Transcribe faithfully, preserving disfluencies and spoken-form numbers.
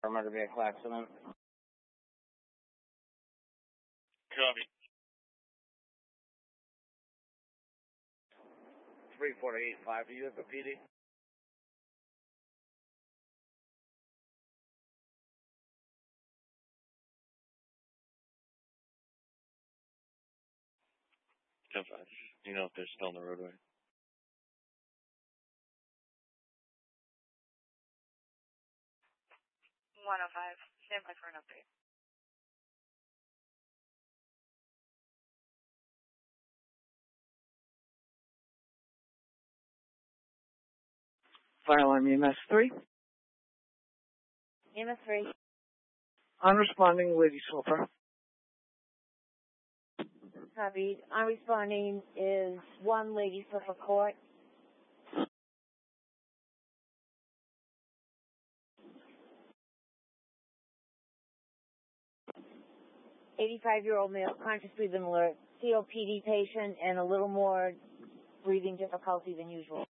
motor vehicle accident. Copy. three four eight five, do you have a P D? ten five. Do you know if they're still on the roadway? one oh five. Stand by for an update. Fire alarm E M S three. E M S three. Unresponding lady swooper. Copy. Unresponding is one lady swooper court. eighty-five-year-old male, conscious breathing alert, C O P D patient, and a little more breathing difficulty than usual.